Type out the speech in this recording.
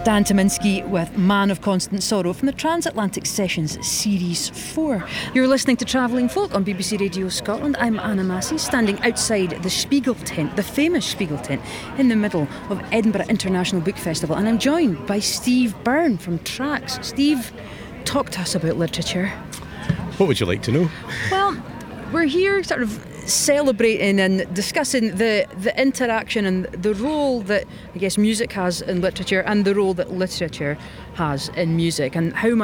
Dan Tyminski with Man of Constant Sorrow from the Transatlantic Sessions Series 4. You're listening to Travelling Folk on BBC Radio Scotland. I'm Anna Massey, standing outside the Spiegel tent, the famous Spiegel tent, in the middle of Edinburgh International Book Festival. And I'm joined by Steve Byrne from Tracks. Steve, talk to us about literature. What would you like to know? Well, we're here sort of celebrating and discussing the interaction and the role that I guess music has in literature and the role that literature has in music, and how much